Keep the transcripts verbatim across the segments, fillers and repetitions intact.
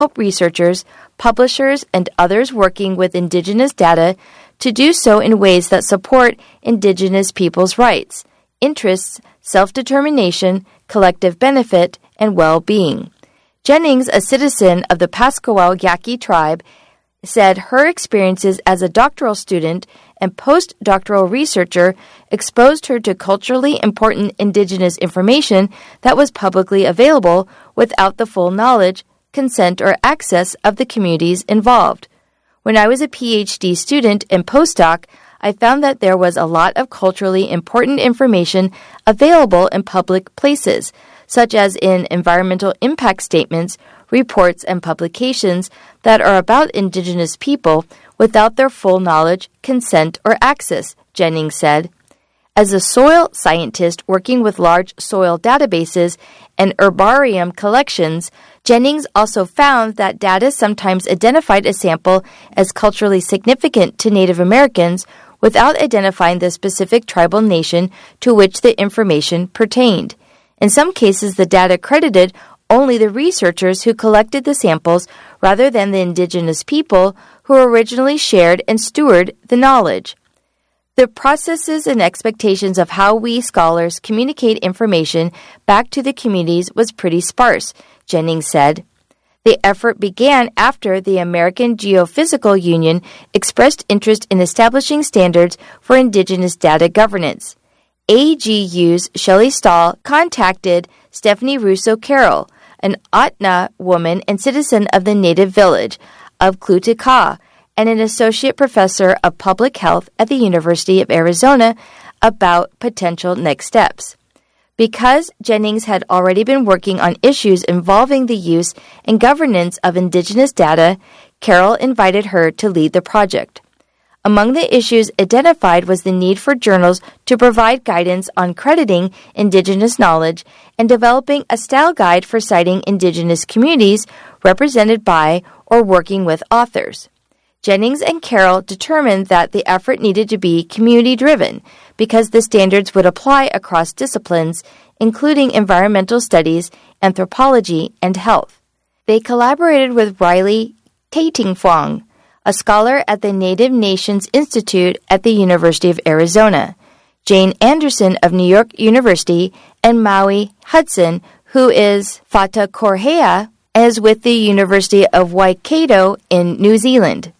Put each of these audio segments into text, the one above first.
help researchers, publishers, and others working with Indigenous data to do so in ways that support Indigenous peoples' rights, interests, self-determination, collective benefit, and well-being. Jennings, a citizen of the Pasquawel Yaqui tribe, said her experiences as a doctoral student and postdoctoral researcher exposed her to culturally important Indigenous information that was publicly available without the full knowledge, consent, or access of the communities involved. When I was a PhD student and postdoc, I found that there was a lot of culturally important information available in public places, such as in environmental impact statements, reports, and publications that are about Indigenous people without their full knowledge, consent, or access, Jennings said. As a soil scientist working with large soil databases and herbarium collections, Jennings also found that data sometimes identified a sample as culturally significant to Native Americans without identifying the specific tribal nation to which the information pertained. In some cases, the data credited only the researchers who collected the samples rather than the Indigenous people who originally shared and stewarded the knowledge. The processes and expectations of how we scholars communicate information back to the communities was pretty sparse, Jennings said. The effort began after the American Geophysical Union expressed interest in establishing standards for Indigenous data governance. A G U's Shelley Stahl contacted Stephanie Russo Carroll, an Otna woman and citizen of the native village of Clutacah, and an associate professor of public health at the University of Arizona, about potential next steps. Because Jennings had already been working on issues involving the use and governance of Indigenous data, Carroll invited her to lead the project. Among the issues identified was the need for journals to provide guidance on crediting Indigenous knowledge and developing a style guide for citing Indigenous communities represented by or working with authors. Jennings and Carroll determined that the effort needed to be community-driven because the standards would apply across disciplines, including environmental studies, anthropology, and health. They collaborated with Riley Tatingfong, a scholar at the Native Nations Institute at the University of Arizona, Jane Anderson of New York University, and Maui Hudson, who is Fata Corhea, as with the University of Waikato in New Zealand.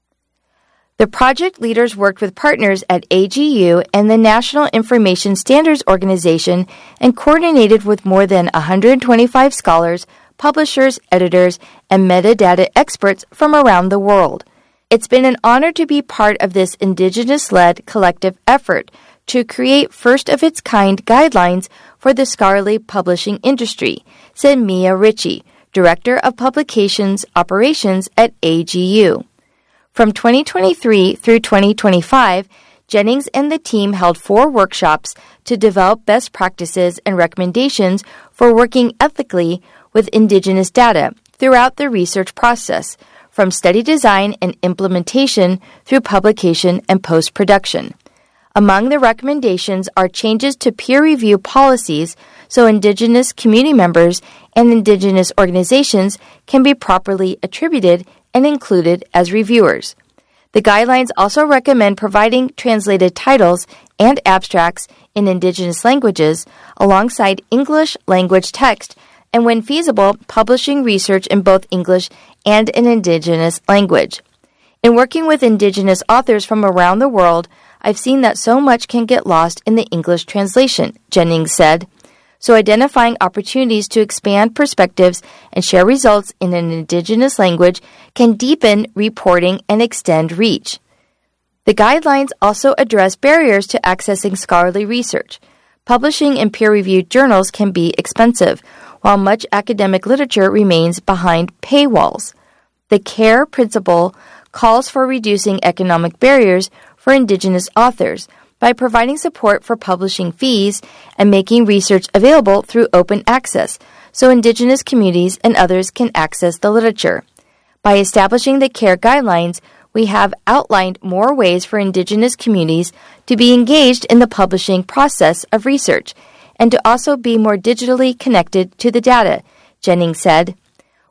The project leaders worked with partners at A G U and the National Information Standards Organization and coordinated with more than one hundred twenty-five scholars, publishers, editors, and metadata experts from around the world. It's been an honor to be part of this Indigenous-led collective effort to create first-of-its-kind guidelines for the scholarly publishing industry, said Mia Ritchie, Director of Publications Operations at A G U. From twenty twenty-three through twenty twenty-five, Jennings and the team held four workshops to develop best practices and recommendations for working ethically with Indigenous data throughout the research process, from study design and implementation through publication and post-production. Among the recommendations are changes to peer review policies so Indigenous community members and Indigenous organizations can be properly attributed and included as reviewers. The guidelines also recommend providing translated titles and abstracts in Indigenous languages alongside English language text, and when feasible, publishing research in both English and an Indigenous language. In working with Indigenous authors from around the world, I've seen that so much can get lost in the English translation, Jennings said. So identifying opportunities to expand perspectives and share results in an Indigenous language can deepen reporting and extend reach. The guidelines also address barriers to accessing scholarly research. Publishing in peer-reviewed journals can be expensive, while much academic literature remains behind paywalls. The CARE principle calls for reducing economic barriers for Indigenous authors by providing support for publishing fees and making research available through open access so Indigenous communities and others can access the literature. By establishing the CARE guidelines, we have outlined more ways for Indigenous communities to be engaged in the publishing process of research and to also be more digitally connected to the data, Jennings said.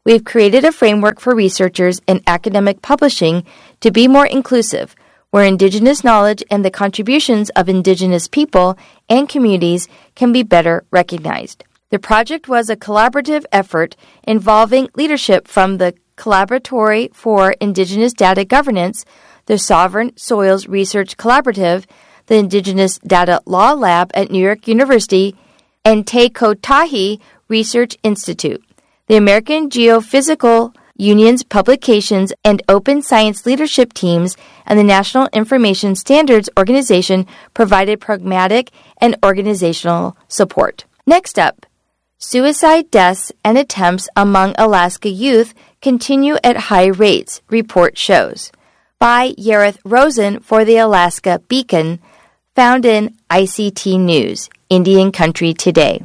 We've created a framework for researchers and academic publishing to be more inclusive, where Indigenous knowledge and the contributions of Indigenous people and communities can be better recognized. The project was a collaborative effort involving leadership from the Collaboratory for Indigenous Data Governance, the Sovereign Soils Research Collaborative, the Indigenous Data Law Lab at New York University, and Te Kotahi Research Institute. The American Geophysical Union's publications and open science leadership teams and the National Information Standards Organization provided pragmatic and organizational support. Next up, suicide deaths and attempts among Alaska youth continue at high rates, report shows. By Yareth Rosen for the Alaska Beacon, found in I C T News, Indian Country Today.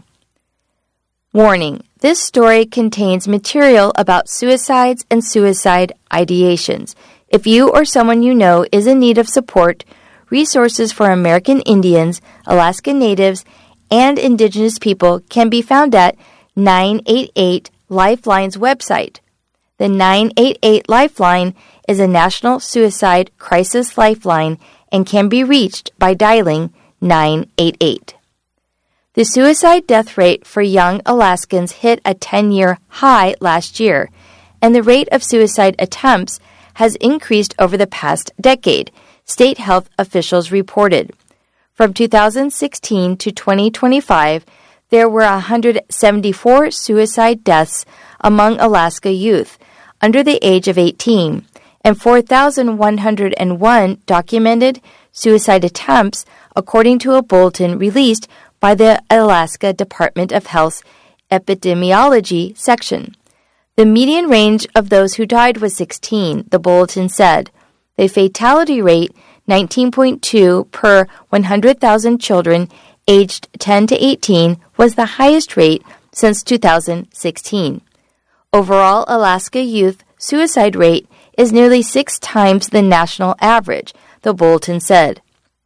Warning: this story contains material about suicides and suicide ideations. If you or someone you know is in need of support, resources for American Indians, Alaska Natives, and Indigenous people can be found at nine eight eight Lifeline's website. The nine eight eight Lifeline is a national suicide crisis lifeline and can be reached by dialing nine eight eight. The suicide death rate for young Alaskans hit a ten-year high last year, and the rate of suicide attempts has increased over the past decade, state health officials reported. From two thousand sixteen to twenty twenty-five, there were one hundred seventy-four suicide deaths among Alaska youth under the age of eighteen, and four thousand one hundred one documented suicide attempts, according to a bulletin released by the Alaska Department of Health's Epidemiology section. The median range of those who died was sixteen, the bulletin said. The fatality rate, nineteen point two per one hundred thousand children aged ten to eighteen, was the highest rate since two thousand sixteen. Overall, Alaska youth suicide rate is nearly six times the national average, the bulletin said.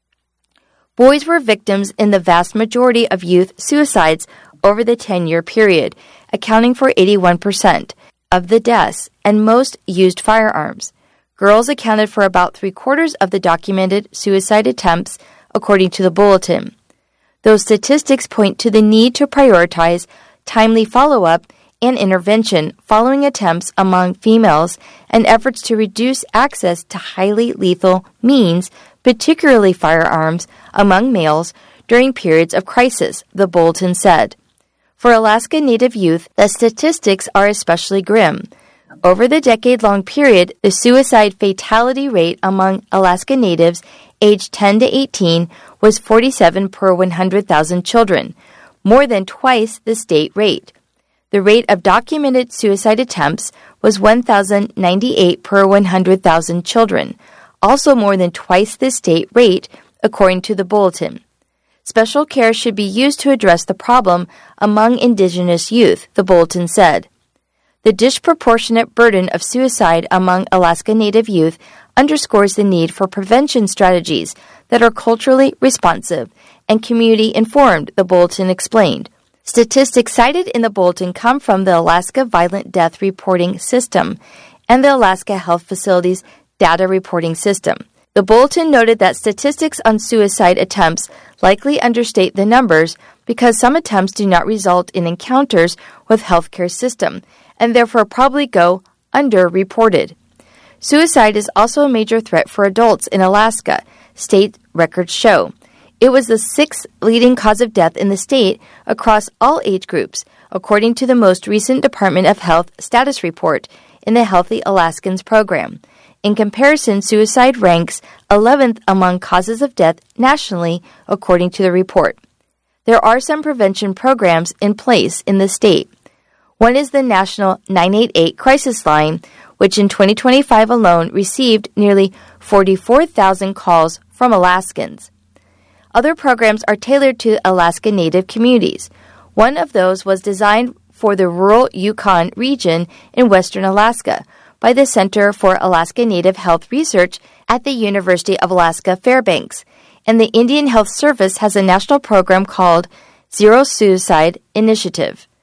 Boys were victims in the vast majority of youth suicides over the ten-year period, accounting for eighty-one percent of the deaths, and most used firearms. Girls accounted for about three-quarters of the documented suicide attempts, according to the bulletin. Those statistics point to the need to prioritize timely follow-up and intervention following attempts among females and efforts to reduce access to highly lethal means, particularly firearms, among males during periods of crisis, the bulletin said. For Alaska Native youth, the statistics are especially grim. Over the decade-long period, the suicide fatality rate among Alaska Natives aged ten to eighteen was forty-seven per one hundred thousand children, more than twice the state rate. The rate of documented suicide attempts was one thousand ninety-eight per one hundred thousand children, also more than twice the state rate, according to the bulletin. Special care should be used to address the problem among Indigenous youth, the bulletin said. The disproportionate burden of suicide among Alaska Native youth underscores the need for prevention strategies that are culturally responsive and community-informed, the bulletin explained. Statistics cited in the bulletin come from the Alaska Violent Death Reporting System and the Alaska Health Facilities Data Reporting System. The bulletin noted that statistics on suicide attempts likely understate the numbers because some attempts do not result in encounters with healthcare system and therefore probably go underreported. Suicide is also a major threat for adults in Alaska, state records show. It was the sixth leading cause of death in the state across all age groups, according to the most recent Department of Health status report in the Healthy Alaskans program. In comparison, suicide ranks eleventh among causes of death nationally, according to the report. There are some prevention programs in place in the state. One is the National nine eight eight Crisis Line, which in twenty twenty-five alone received nearly forty-four thousand calls from Alaskans. Other programs are tailored to Alaska Native communities. One of those was designed for the rural Yukon region in western Alaska by the Center for Alaska Native Health Research at the University of Alaska Fairbanks, and the Indian Health Service has a national program called Zero Suicide Initiative.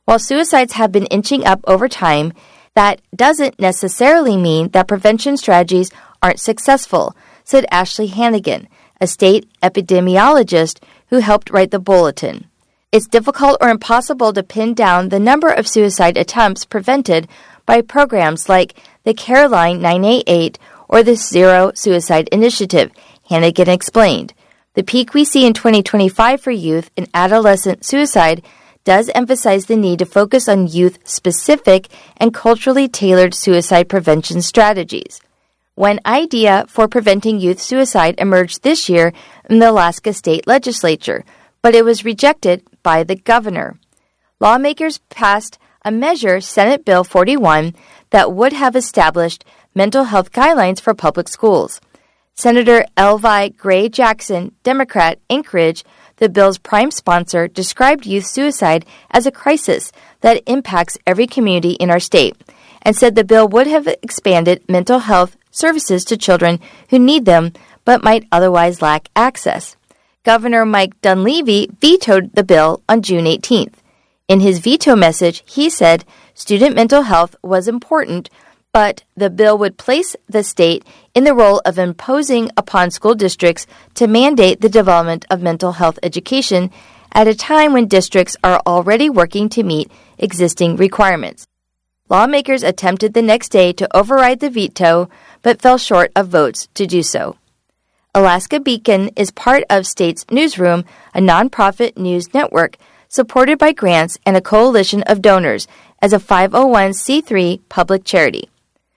While suicides have been inching up over time, that doesn't necessarily mean that prevention strategies aren't successful, said Ashley Hannigan, a state epidemiologist who helped write the bulletin. It's difficult or impossible to pin down the number of suicide attempts prevented by programs like the Careline nine eight eight or the Zero Suicide Initiative, Hannigan explained. The peak we see in twenty twenty-five for youth and adolescent suicide does emphasize the need to focus on youth-specific and culturally tailored suicide prevention strategies. One idea for preventing youth suicide emerged this year in the Alaska State Legislature, but it was rejected by the governor. Lawmakers passed a measure, Senate Bill forty-one, that would have established mental health guidelines for public schools. Senator Elvi Gray Jackson, Democrat, Anchorage, the bill's prime sponsor, described youth suicide as a crisis that impacts every community in our state and said the bill would have expanded mental health services to children who need them but might otherwise lack access. Governor Mike Dunleavy vetoed the bill on June eighteenth. In his veto message, he said student mental health was important, but the bill would place the state in the role of imposing upon school districts to mandate the development of mental health education at a time when districts are already working to meet existing requirements. Lawmakers attempted the next day to override the veto, but fell short of votes to do so. Alaska Beacon is part of States Newsroom, a nonprofit news network supported by grants and a coalition of donors as a five oh one c three public charity.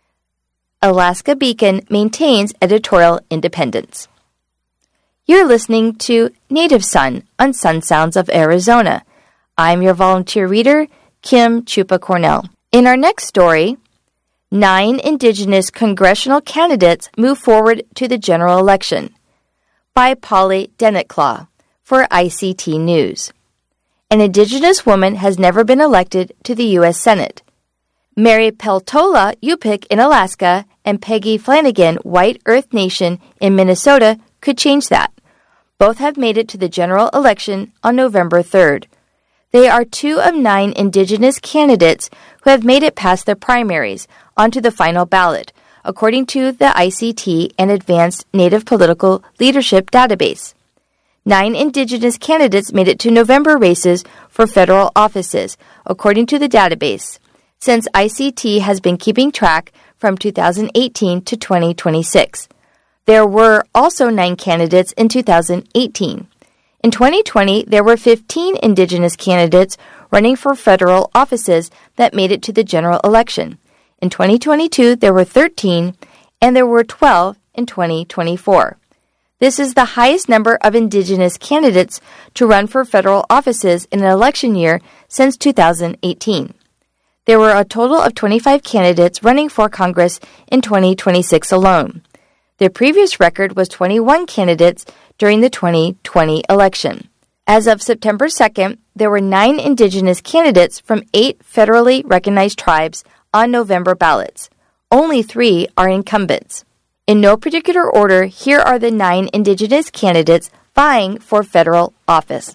Alaska Beacon maintains editorial independence. You're listening to Native Son on Sun Sounds of Arizona. I'm your volunteer reader, Kim Chupa Cornell. In our next story, nine Indigenous congressional candidates move forward to the general election, by Polly Dennettclaw for I C T News. An Indigenous woman has never been elected to the U S Senate. Mary Peltola Yupik in Alaska and Peggy Flanagan, White Earth Nation in Minnesota, could change that. Both have made it to the general election on November third. They are two of nine Indigenous candidates who have made it past their primaries onto the final ballot, according to the I C T and Advanced Native Political Leadership Database. Nine Indigenous candidates made it to November races for federal offices, according to the database, since I C T has been keeping track from two thousand eighteen to twenty twenty-six. There were also nine candidates in two thousand eighteen. In twenty twenty, there were fifteen Indigenous candidates running for federal offices that made it to the general election. In twenty twenty-two, there were thirteen, and there were twelve in twenty twenty-four. This is the highest number of Indigenous candidates to run for federal offices in an election year since two thousand eighteen. There were a total of twenty-five candidates running for Congress in twenty twenty-six alone. The previous record was twenty-one candidates during the twenty twenty election. As of September second, there were nine Indigenous candidates from eight federally recognized tribes on November ballots. Only three are incumbents. In no particular order, here are the nine Indigenous candidates vying for federal office.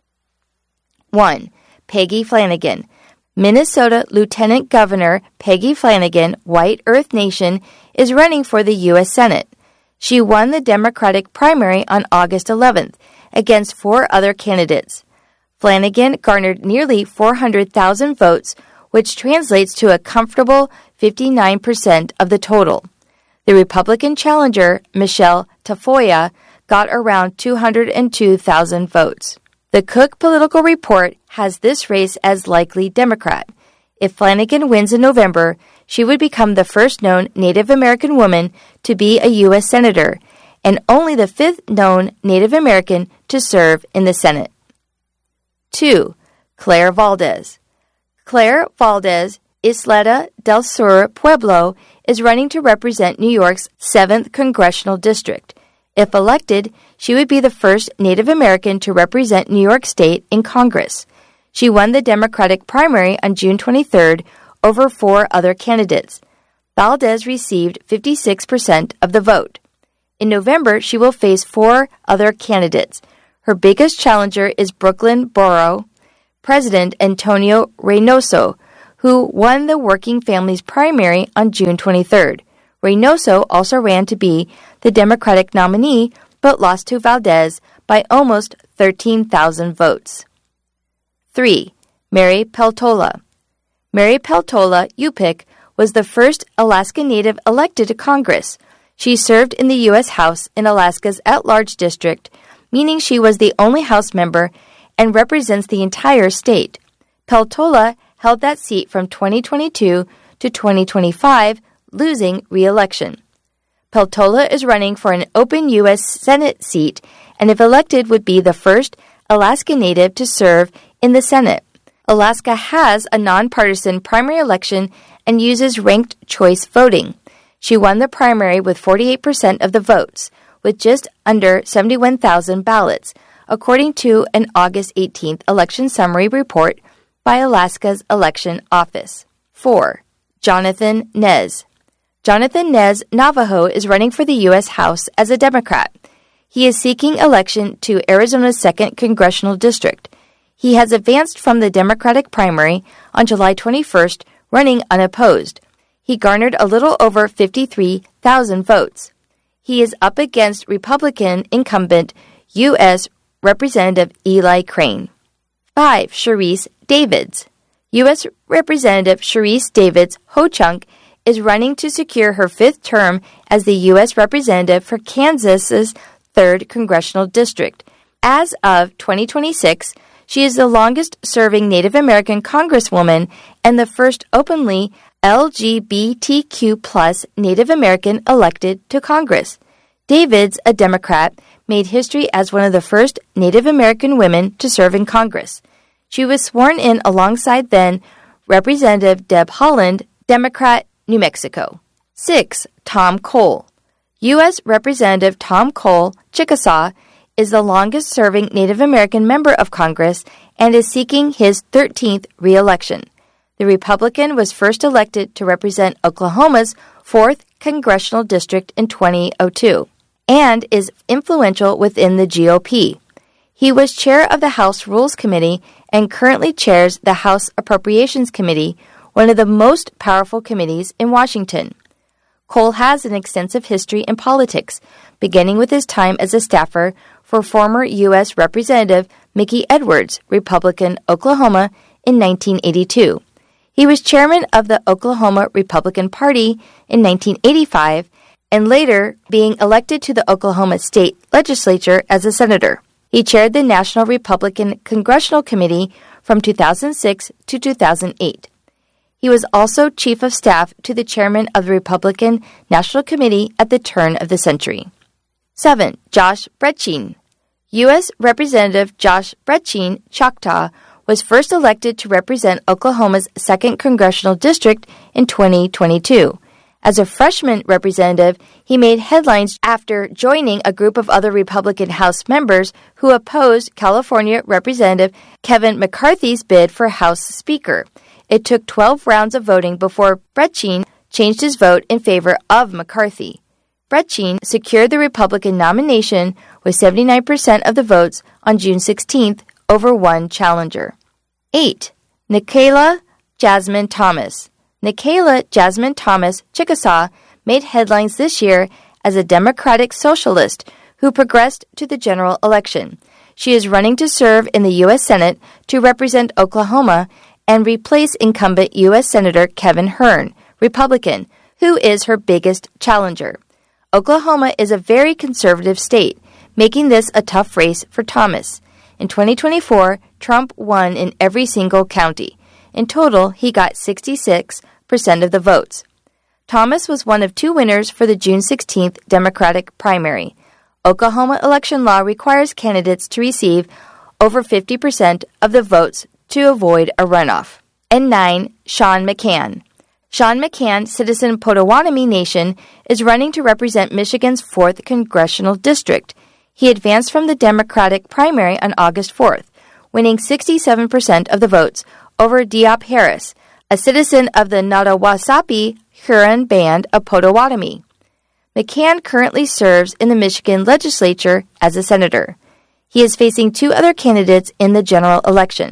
one. Peggy Flanagan. Minnesota Lieutenant Governor Peggy Flanagan, White Earth Nation, is running for the U S Senate. She won the Democratic primary on August eleventh against four other candidates. Flanagan garnered nearly four hundred thousand votes, which translates to a comfortable fifty-nine percent of the total. The Republican challenger, Michelle Tafoya, got around two hundred two thousand votes. The Cook Political Report has this race as likely Democrat. If Flanagan wins in November, she would become the first known Native American woman to be a U S Senator and only the fifth known Native American to serve in the Senate. two. Claire Valdez. Claire Valdez, Isleta del Sur Pueblo, is running to represent New York's seventh Congressional District. If elected, she would be the first Native American to represent New York State in Congress. She won the Democratic primary on June twenty-third over four other candidates. Valdez received fifty-six percent of the vote. In November, she will face four other candidates. Her biggest challenger is Brooklyn Borough President Antonio Reynoso, who won the Working Families primary on June twenty-third. Reynoso also ran to be the Democratic nominee, but lost to Valdez by almost thirteen thousand votes. three. Mary Peltola. Mary Peltola Yupik was the first Alaska Native elected to Congress. She served in the U S House in Alaska's at-large district, meaning she was the only House member and represents the entire state. Peltola held that seat from twenty twenty-two to twenty twenty-five, losing re-election. Peltola is running for an open U S Senate seat and if elected would be the first Alaska Native to serve in the Senate. Alaska has a nonpartisan primary election and uses ranked choice voting. She won the primary with forty-eight percent of the votes, with just under seventy-one thousand ballots, according to an August eighteenth election summary report by Alaska's Election Office. four. Jonathan Nez. Jonathan Nez Navajo is running for the U S House as a Democrat. He is seeking election to Arizona's second Congressional District. He has advanced from the Democratic primary on July twenty-first, running unopposed. He garnered a little over fifty-three thousand votes. He is up against Republican incumbent U S Representative Eli Crane. five. Sharice Davids. U S Representative Sharice Davids Ho-Chunk is running to secure her fifth term as the U S Representative for Kansas's third Congressional District. As of twenty twenty-six, she is the longest-serving Native American Congresswoman and the first openly L G B T Q plus Native American elected to Congress. Davids, a Democrat, made history as one of the first Native American women to serve in Congress. She was sworn in alongside then Representative Deb Haaland, Democrat, New Mexico. six. Tom Cole. U S Representative Tom Cole, Chickasaw, is the longest-serving Native American member of Congress and is seeking his thirteenth re-election. The Republican was first elected to represent Oklahoma's fourth Congressional District in twenty oh two and is influential within the G O P. He was chair of the House Rules Committee and currently chairs the House Appropriations Committee, one of the most powerful committees in Washington. Cole has an extensive history in politics, beginning with his time as a staffer for former U S Representative Mickey Edwards, Republican, Oklahoma, in nineteen eighty-two. He was chairman of the Oklahoma Republican Party in nineteen eighty-five and later being elected to the Oklahoma State Legislature as a senator. He chaired the National Republican Congressional Committee from two thousand six to two thousand eight. He was also chief of staff to the chairman of the Republican National Committee at the turn of the century. seven. Josh Brechin. U S Representative Josh Brechin, Choctaw, was first elected to represent Oklahoma's second Congressional District in twenty twenty-two. As a freshman representative, he made headlines after joining a group of other Republican House members who opposed California Representative Kevin McCarthy's bid for House Speaker. It took twelve rounds of voting before Brechin changed his vote in favor of McCarthy. Brechin secured the Republican nomination with seventy-nine percent of the votes on June sixteenth over one challenger. eight. Nikayla Jasmine Thomas. Nikayla Jasmine Thomas, Chickasaw, made headlines this year as a Democratic socialist who progressed to the general election. She is running to serve in the U S Senate to represent Oklahoma and replace incumbent U S Senator Kevin Hern, Republican, who is her biggest challenger. Oklahoma is a very conservative state, making this a tough race for Thomas. In twenty twenty-four, Trump won in every single county. In total, he got sixty-six percent of the votes. Thomas was one of two winners for the June sixteenth Democratic primary. Oklahoma election law requires candidates to receive over fifty percent of the votes to avoid a runoff. And nine. Sean McCann. Sean McCann, citizen Potawatomi Nation, is running to represent Michigan's fourth Congressional District. He advanced from the Democratic primary on August fourth, winning sixty-seven percent of the votes over Diop Harris, a citizen of the Nottawasapi Huron Band of Potawatomi. McCann currently serves in the Michigan legislature as a senator. He is facing two other candidates in the general election,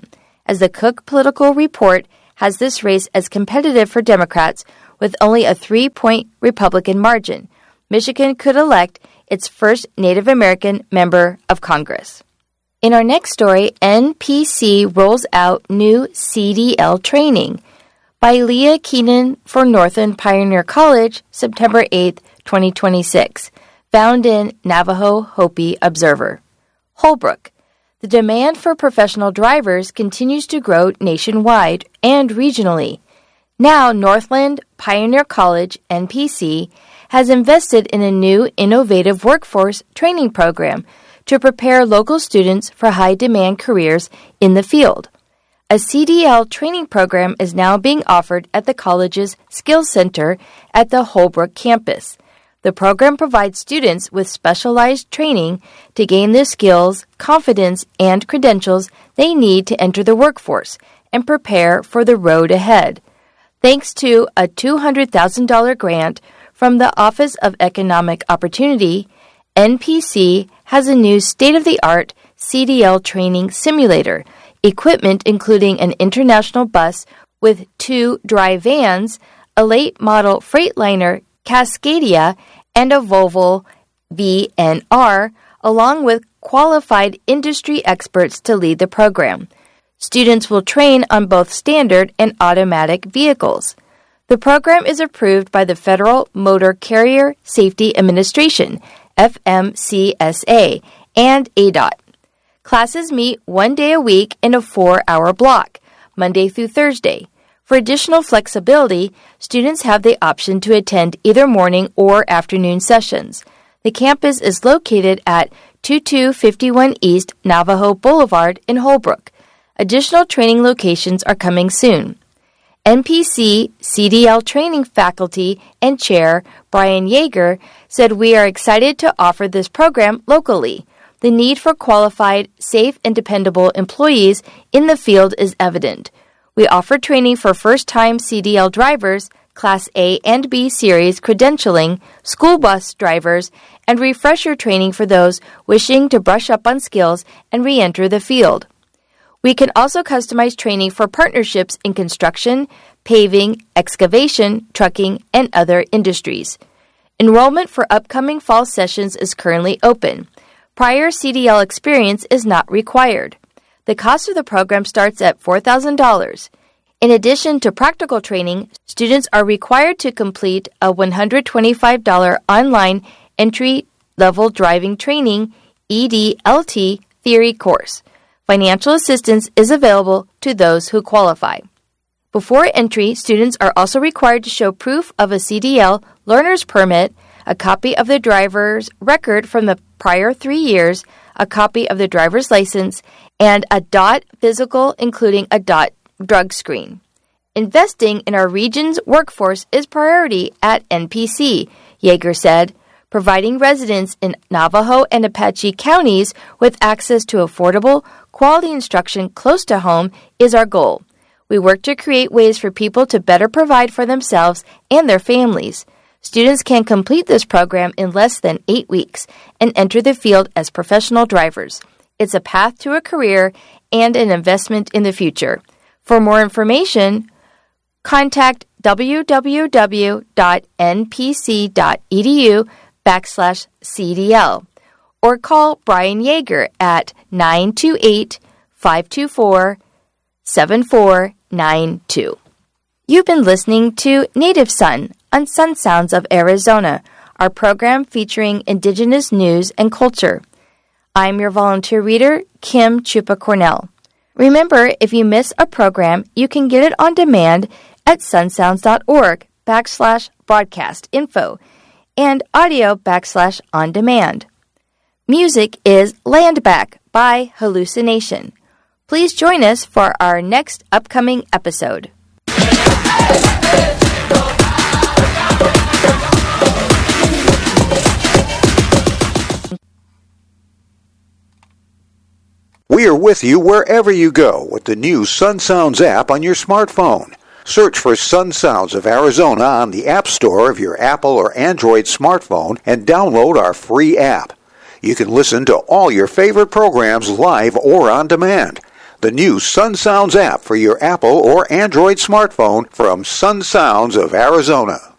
as the Cook Political Report has this race as competitive for Democrats with only a three-point Republican margin. Michigan could elect its first Native American member of Congress. In our next story, N P C rolls out new C D L training. By Leah Keenan for Northern Pioneer College, September eighth, twenty twenty-six. Found in Navajo Hopi Observer. Holbrook. The demand for professional drivers continues to grow nationwide and regionally. Now, Northland Pioneer College, N P C, has invested in a new innovative workforce training program to prepare local students for high-demand careers in the field. A C D L training program is now being offered at the college's Skills Center at the Holbrook campus. The program provides students with specialized training to gain the skills, confidence, and credentials they need to enter the workforce and prepare for the road ahead. Thanks to a two hundred thousand dollars grant from the Office of Economic Opportunity, N P C has a new state-of-the-art C D L training simulator, equipment including an international bus with two dry vans, a late-model Freightliner Cascadia, and a Volvo V N R, along with qualified industry experts to lead the program. Students will train on both standard and automatic vehicles. The program is approved by the Federal Motor Carrier Safety Administration, F M C S A, and A D O T. Classes meet one day a week in a four-hour block, Monday through Thursday. For additional flexibility, students have the option to attend either morning or afternoon sessions. The campus is located at twenty-two fifty-one East Navajo Boulevard in Holbrook. Additional training locations are coming soon. N P C C D L training faculty and chair Brian Yeager said, "We are excited to offer this program locally. The need for qualified, safe, and dependable employees in the field is evident. We offer training for first-time C D L drivers, Class A and B Series credentialing, school bus drivers, and refresher training for those wishing to brush up on skills and re-enter the field. We can also customize training for partnerships in construction, paving, excavation, trucking, and other industries. Enrollment for upcoming fall sessions is currently open. Prior C D L experience is not required. The cost of the program starts at four thousand dollars. In addition to practical training, students are required to complete a one hundred twenty-five dollars online entry-level driving training E D L T theory course. Financial assistance is available to those who qualify. Before entry, students are also required to show proof of a C D L learner's permit, a copy of the driver's record from the prior three years, a copy of the driver's license, and a D O T physical, including a D O T drug screen. Investing in our region's workforce is priority at N P C, Yeager said. Providing residents in Navajo and Apache counties with access to affordable, quality instruction close to home is our goal. We work to create ways for people to better provide for themselves and their families. Students can complete this program in less than eight weeks and enter the field as professional drivers. It's a path to a career and an investment in the future. For more information, contact www.npc.edu backslash CDL or call Brian Yeager at nine two eight, five two four, seven four nine two. You've been listening to Native Son on Sun Sounds of Arizona, our program featuring Indigenous news and culture. I'm your volunteer reader, Kim Chupa Cornell. Remember, if you miss a program, you can get it on demand at sunsounds.org backslash broadcast info and audio backslash on demand. Music is Land Back by Hallucination. Please join us for our next upcoming episode. We are with you wherever you go with the new Sun Sounds app on your smartphone. Search for Sun Sounds of Arizona on the App Store of your Apple or Android smartphone and download our free app. You can listen to all your favorite programs live or on demand. the new Sun Sounds app for your Apple or Android smartphone from Sun Sounds of Arizona.